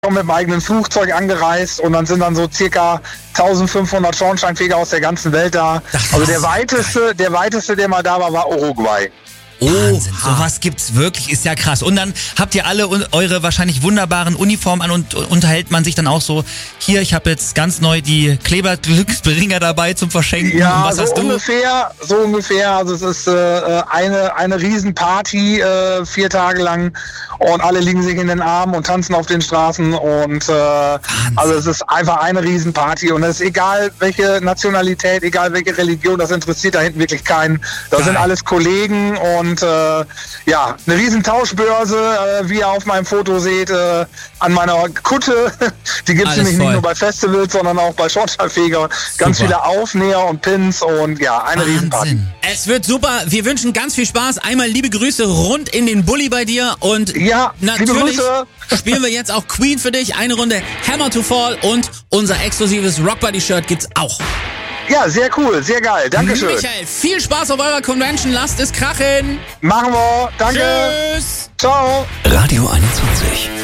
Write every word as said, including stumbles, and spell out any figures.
mit dem eigenen Flugzeug angereist und dann sind dann so circa eintausendfünfhundert Schornsteinfeger aus der ganzen Welt da. Also der weiteste, der weiteste, der mal da war, war Uruguay. Oh, sowas gibt's wirklich, ist ja krass. Und dann habt ihr alle un- eure wahrscheinlich wunderbaren Uniformen an und unterhält man sich dann auch so, hier, ich habe jetzt ganz neu die Kleber-Glücksbringer dabei zum Verschenken. Ja, und was so hast du? ungefähr, so ungefähr. Also es ist äh, eine, eine Riesenparty, äh, vier Tage lang und alle liegen sich in den Armen und tanzen auf den Straßen und äh, also es ist einfach eine Riesenparty und es ist egal, welche Nationalität, egal welche Religion, das interessiert da hinten wirklich keinen. Das Geil. sind alles Kollegen und Und äh, ja, eine riesen Tauschbörse, äh, wie ihr auf meinem Foto seht, äh, an meiner Kutte. Die gibt es nämlich voll. nicht nur bei Festivals, sondern auch bei Schornsteinfeger. Ganz Super. viele Aufnäher und Pins und ja, eine Riesenparty. Wahnsinn. Es wird super. Wir wünschen ganz viel Spaß. Einmal liebe Grüße rund in den Bulli bei dir. Und Ja, liebe natürlich Grüße. spielen wir jetzt auch Queen für dich. Eine Runde Hammer to Fall und unser exklusives Rockbody-Shirt gibt's auch. Ja, sehr cool, sehr geil. Dankeschön. Michael, viel Spaß auf eurer Convention. Lasst es krachen. Machen wir. Danke. Tschüss. Ciao. Radio einundzwanzig.